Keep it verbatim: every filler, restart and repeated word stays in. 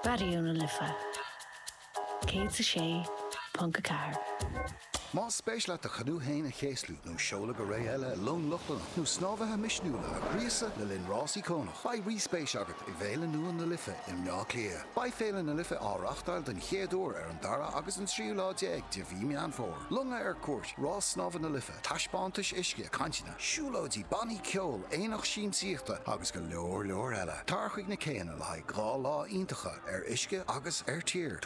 Radio na Lifa. Cé sa sé, Punca Car. Má spéis leat a chadú héin a chéslú nó seola go ré eile lón lochlan nó snábhathe misnúla a chríosa le linn rásí cónach. Ba rí spéis agat i bhéile nua na Lifa i mná clia. Ba féile na Lifa áreachtáil den chéadúir ar an dara agus an tríú lá déag de bhí meán fór. Lunga ar cuairt, rás snábha na Lifa, taispántais isce cantina, siúlóidí baní ceol, éonach sin síochta agus go leor leor eile. Tarchuig na céanna le haid gá lá iontacha ar isce agus ar tír.